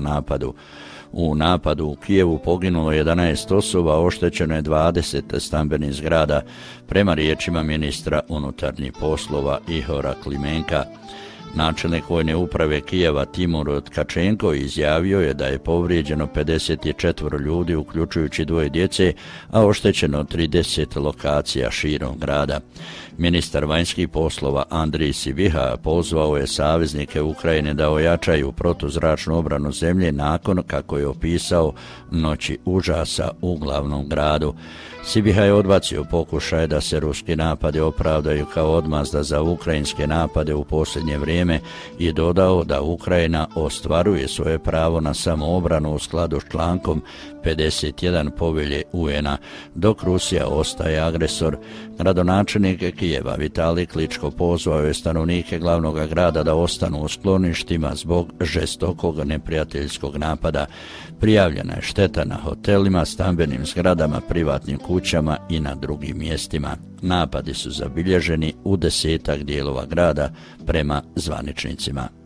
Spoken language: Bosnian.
napadu. U napadu u Kijevu poginulo 11 osoba, oštećeno je 20 stambenih zgrada, prema riječima ministra unutarnjih poslova Ihora Klimenka. Načelnik vojne uprave Kijeva Timur Tkačenko izjavio je da je povrijeđeno 54 ljudi, uključujući 2 djece, a oštećeno 30 lokacija širom grada. Ministar vanjskih poslova Andrij Sibiha pozvao je saveznike Ukrajine da ojačaju protuzračnu obranu zemlje nakon, kako je opisao, noći užasa u glavnom gradu. Sibiha je odbacio pokušaj da se ruski napadi opravdaju kao odmazda za ukrajinske napade u posljednje vrijeme i dodao da Ukrajina ostvaruje svoje pravo na samoobranu u skladu s člankom 51 povelje UN-a, dok Rusija ostaje agresor. Gradonačelnik Kijeva Vitalij Kličko pozvao je stanovnike glavnog grada da ostanu u skloništima zbog žestokog neprijateljskog napada. Prijavljena je šteta na hotelima, stambenim zgradama, privatnim kućama i na drugim mjestima. Napadi su zabilježeni u 10-ak dijelova grada prema zvaničnicima.